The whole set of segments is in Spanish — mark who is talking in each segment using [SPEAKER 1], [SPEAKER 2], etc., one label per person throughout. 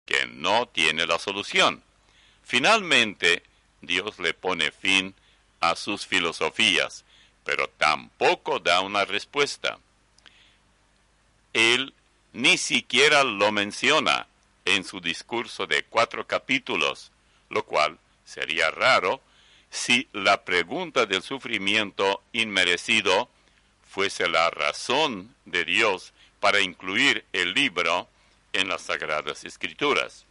[SPEAKER 1] que no tiene la solución. Finalmente, Dios le pone fin a sus filosofías, pero tampoco da una respuesta. Él ni siquiera lo menciona en su discurso de 4 capítulos, lo cual sería raro si la pregunta del sufrimiento inmerecido fuese la razón de Dios para incluir el libro en las Sagradas Escrituras.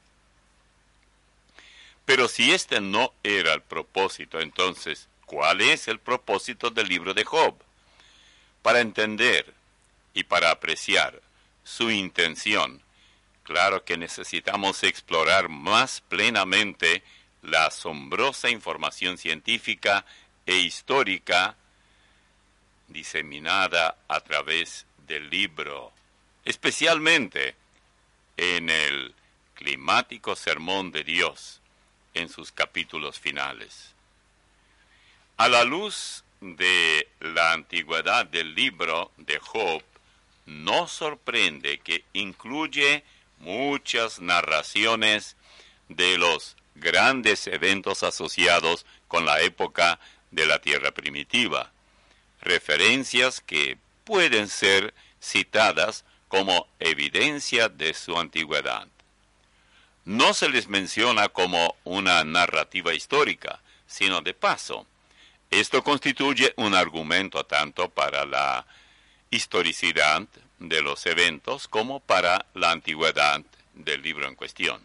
[SPEAKER 1] Pero si este no era el propósito, entonces, ¿cuál es el propósito del libro de Job? Para entender y para apreciar su intención, claro que necesitamos explorar más plenamente la asombrosa información científica e histórica diseminada a través del libro, especialmente en el climático sermón de Dios en sus capítulos finales. A la luz de la antigüedad del libro de Job, no sorprende que incluye muchas narraciones de los grandes eventos asociados con la época de la tierra primitiva, referencias que pueden ser citadas como evidencia de su antigüedad. No se les menciona como una narrativa histórica, sino de paso. Esto constituye un argumento tanto para la historicidad de los eventos como para la antigüedad del libro en cuestión.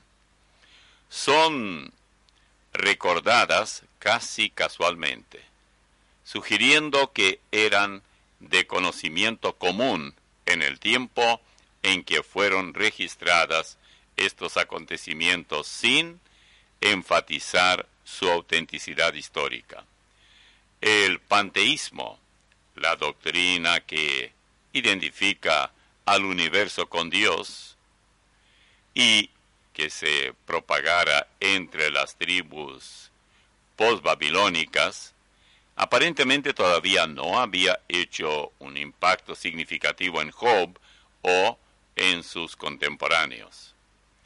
[SPEAKER 1] Son recordadas casi casualmente, sugiriendo que eran de conocimiento común en el tiempo en que fueron registradas estos acontecimientos sin enfatizar su autenticidad histórica. El panteísmo, la doctrina que identifica al universo con Dios y que se propagara entre las tribus postbabilónicas, aparentemente todavía no había hecho un impacto significativo en Job o en sus contemporáneos.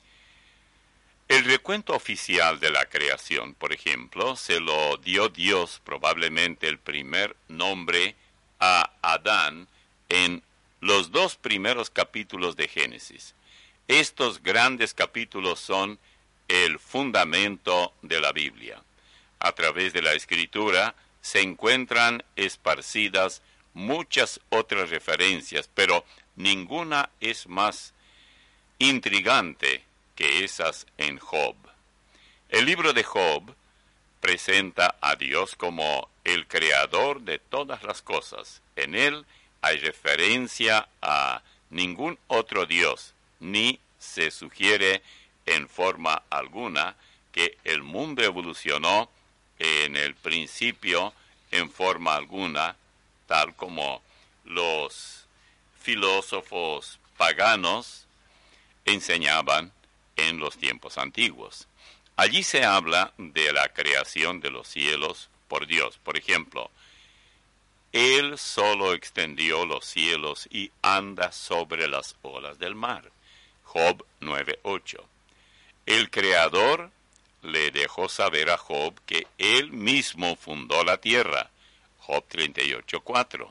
[SPEAKER 1] El recuento oficial de la creación, por ejemplo, se lo dio Dios probablemente el primer nombre a Adán en los 2 primeros capítulos de Génesis. Estos grandes capítulos son el fundamento de la Biblia. A través de la Escritura se encuentran esparcidas muchas otras referencias, pero ninguna es más intrigante que esas en Job. El libro de Job presenta a Dios como el creador de todas las cosas. En él hay referencia a ningún otro Dios, ni se sugiere en forma alguna que el mundo evolucionó en el principio en forma alguna, tal como los filósofos paganos enseñaban en los tiempos antiguos. Allí se habla de la creación de los cielos por Dios. Por ejemplo, Él solo extendió los cielos y anda sobre las olas del mar. Job 9:8. El Creador le dejó saber a Job que Él mismo fundó la tierra. Job 38:4.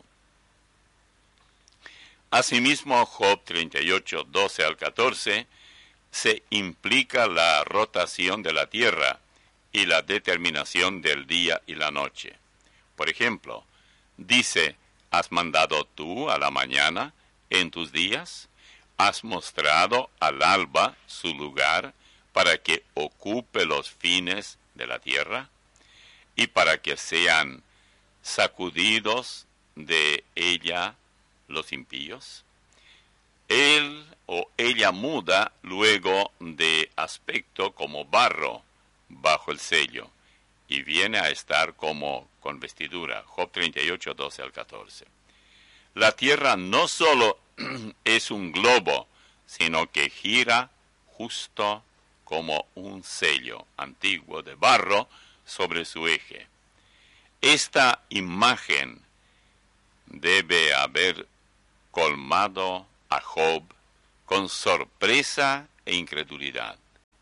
[SPEAKER 1] Asimismo, Job 38:12 al 14, se implica la rotación de la tierra y la determinación del día y la noche. Por ejemplo, dice, ¿has mandado tú a la mañana en tus días? ¿Has mostrado al alba su lugar para que ocupe los fines de la tierra? Y para que sean sacudidos de ella los impíos. Él o ella muda luego de aspecto como barro bajo el sello y viene a estar como con vestidura. Job 38:12 al 14. La tierra no solo es un globo, sino que gira justo como un sello antiguo de barro sobre su eje. Esta imagen debe haber colmado a Job con sorpresa e incredulidad.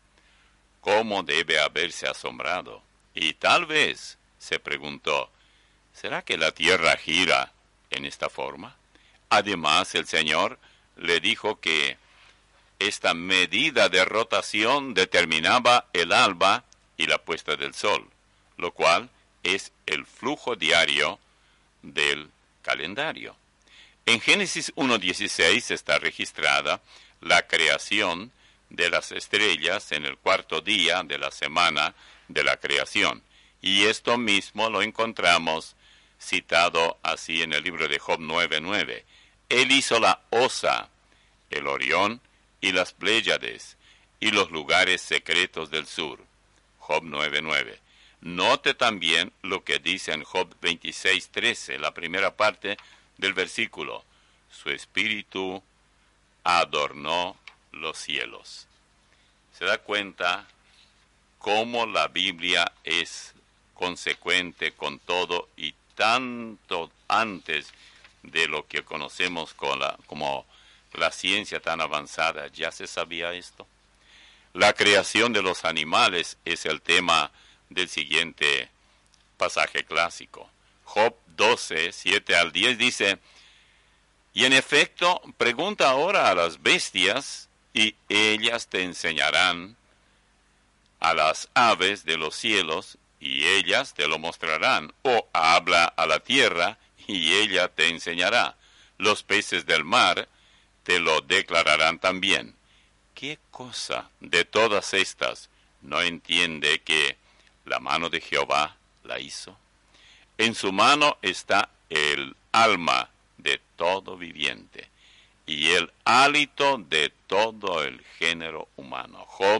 [SPEAKER 1] cómo debe haberse asombrado. Y tal vez se preguntó, ¿será que la tierra gira en esta forma? Además, el Señor le dijo que esta medida de rotación determinaba el alba y la puesta del sol, lo cual es el flujo diario del calendario. En Génesis 1:16 está registrada la creación de las estrellas en el cuarto día de la semana de la creación. Y esto mismo lo encontramos citado así en el libro de Job 9:9. Él hizo la Osa, el Orión y las Pléyades, y los lugares secretos del sur. Job 9:9. Note también lo que dice en Job 26:13, la primera parte del versículo. Su espíritu adornó los cielos. ¿Se da cuenta cómo la Biblia es consecuente con todo y tanto antes de lo que conocemos como la ciencia tan avanzada? ¿Ya se sabía esto? La creación de los animales es el tema del siguiente pasaje clásico. Job 12:7-10 dice, y en efecto, pregunta ahora a las bestias, y ellas te enseñarán, a las aves de los cielos, y ellas te lo mostrarán, o habla a la tierra, y ella te enseñará. Los peces del mar te lo declararán también. ¿Qué cosa de todas estas no entiende que la mano de Jehová la hizo? En su mano está el alma de todo viviente y el hálito de todo el género humano. Job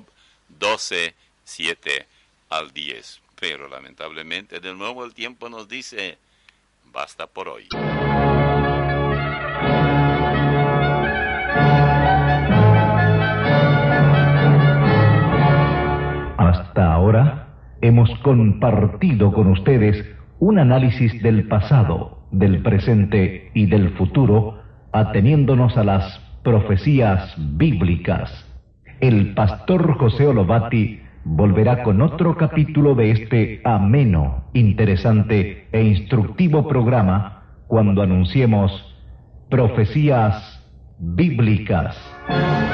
[SPEAKER 1] 12:7-10. Pero lamentablemente de nuevo el tiempo nos dice, basta por hoy.
[SPEAKER 2] Hasta ahora hemos compartido con ustedes un análisis del pasado, del presente y del futuro, ateniéndonos a las profecías bíblicas. El pastor José Olobati volverá con otro capítulo de este ameno, interesante e instructivo programa cuando anunciemos Profecías Bíblicas.